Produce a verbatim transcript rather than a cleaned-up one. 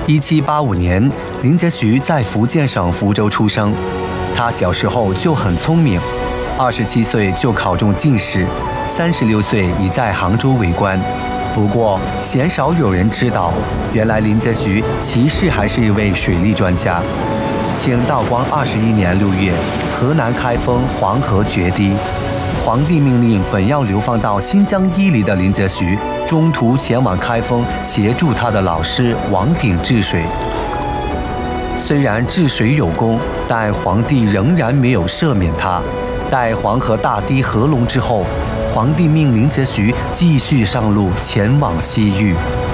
一七八五年，林则徐在福建省福州出生。他小时候就很聪明，二十七岁就考中进士，三十六岁已在杭州为官。不过，鲜少有人知道，原来林则徐其实还是一位水利专家。清道光二十一年六月，河南开封黄河决堤，皇帝命令本要流放到新疆伊犁的林则徐，中途前往开封协助他的老师王鼎治水。虽然治水有功，但皇帝仍然没有赦免他。待黄河大堤合龙之后，皇帝命林则徐继续上路前往西域。